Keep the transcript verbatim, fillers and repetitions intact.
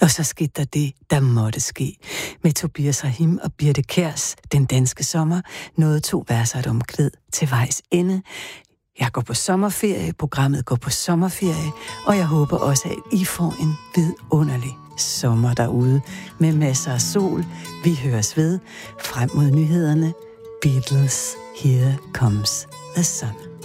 Og så skete der det, der måtte ske. Med Tobias Rahim og Birthe Kjærs Den danske sommer nåede to verser et omkvæd til vejs ende. Jeg går på sommerferie, programmet går på sommerferie, og jeg håber også, at I får en vidunderlig sommer derude med masser af sol. Vi høres ved frem mod nyhederne. Beatles, Here Comes the Sun.